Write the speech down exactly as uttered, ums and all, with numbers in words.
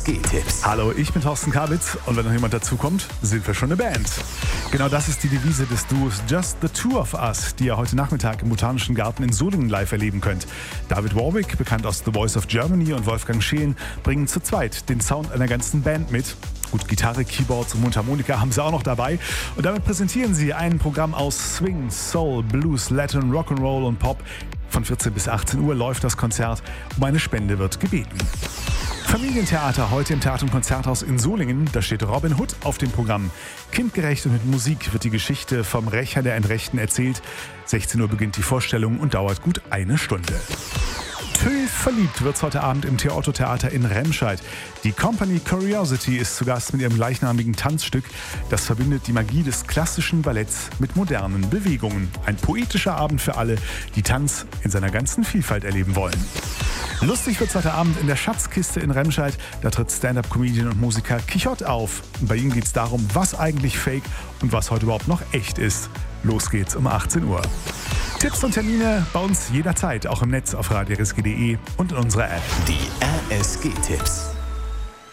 S G-Tipps. Hallo, ich bin Thorsten Kabitz und wenn noch jemand dazukommt, sind wir schon eine Band. Genau das ist die Devise des Duos Just the Two of Us, die ihr heute Nachmittag im Botanischen Garten in Solingen live erleben könnt. David Warwick, bekannt aus The Voice of Germany, und Wolfgang Scheen bringen zu zweit den Sound einer ganzen Band mit. Gut, Gitarre, Keyboards und Mundharmonika haben sie auch noch dabei. Und damit präsentieren sie ein Programm aus Swing, Soul, Blues, Latin, Rock'n'Roll und Pop. Von vierzehn bis achtzehn Uhr läuft das Konzert. Um eine Spende wird gebeten. Familientheater heute im Theater- und Konzerthaus in Solingen. Da steht Robin Hood auf dem Programm. Kindgerecht und mit Musik wird die Geschichte vom Rächer der Entrechten erzählt. sechzehn Uhr beginnt die Vorstellung und dauert gut eine Stunde. Tö verliebt wird's heute Abend im Theater in Remscheid. Die Company Curiosity ist zu Gast mit ihrem gleichnamigen Tanzstück. Das verbindet die Magie des klassischen Balletts mit modernen Bewegungen. Ein poetischer Abend für alle, die Tanz in seiner ganzen Vielfalt erleben wollen. Lustig wird's heute Abend in der Schatzkiste in Remscheid. Da tritt Stand-Up-Comedian und Musiker Quichotte auf. Und bei ihm geht's darum, was eigentlich fake und was heute überhaupt noch echt ist. Los geht's um achtzehn Uhr. Tipps und Termine bei uns jederzeit, auch im Netz auf radio r s g punkt d e und in unserer App. Die R S G-Tipps.